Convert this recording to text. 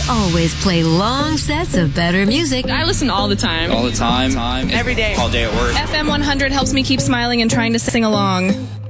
always play long sets of better music. I listen all the time. All the time. Every day. All day at work. FM 100 helps me keep smiling and trying to sing along.